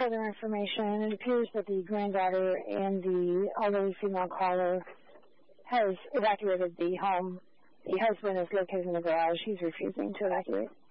further information, it appears that the granddaughter and the elderly female caller has evacuated the home. The husband is located in the garage. He's refusing to evacuate.